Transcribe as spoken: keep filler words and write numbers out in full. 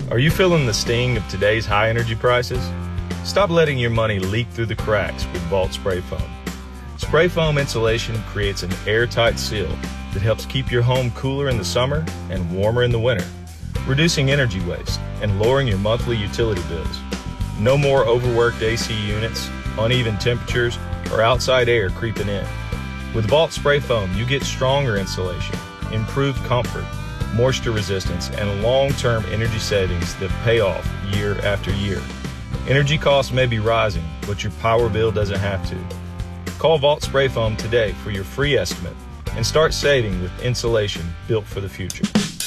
Are you feeling the sting of today's high energy prices? Stop letting your money leak through the cracks with Vault Spray Foam. Spray foam insulation creates an airtight seal that helps keep your home cooler in the summer and warmer in the winter, reducing energy waste and lowering your monthly utility bills. No more overworked A C units, uneven temperatures, or outside air creeping in. With Vault Spray Foam, you get stronger insulation, improved comfort, moisture resistance, and long-term energy savings that pay off year after year. Energy costs may be rising, but your power bill doesn't have to. Call Vault Spray Foam today for your free estimate and start saving with insulation built for the future.